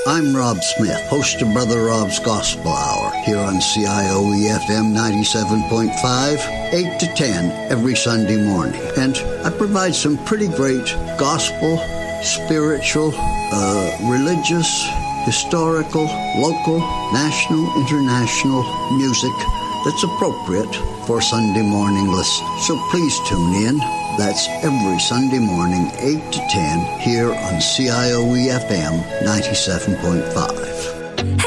I'm Rob Smith, host of Brother Rob's Gospel Hour here on CIOE-FM 97.5, 8 to 10 every Sunday morning. And I provide some pretty great gospel, spiritual, religious, historical, local, national, international music that's appropriate for Sunday morning listening. So please tune in. That's every Sunday morning, 8 to 10, here on CIOE-FM 97.5.